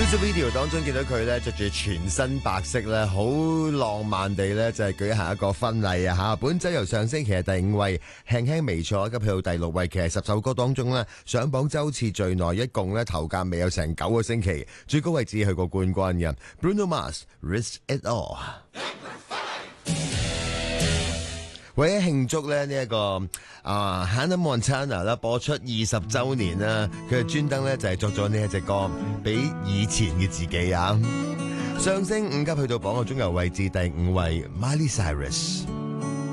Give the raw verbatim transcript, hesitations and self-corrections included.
music video 當中見到佢咧着住全身白色咧，好浪漫地咧就係舉行一個婚禮啊吓！本周由上星期嘅第五位輕輕微錯急去到第六位，其實十首歌當中咧上榜周次最耐，一共咧頭架未有成九個星期，最高位置去過冠軍嘅 Bruno Mars Risk It All。為咗慶祝咧呢一個啊 Hannah Montana 啦播出二十周年啦，佢係專登咧就係作咗呢一隻歌俾以前嘅自己啊！上升五級去到榜嘅中游位置第五位 Miley Cyrus。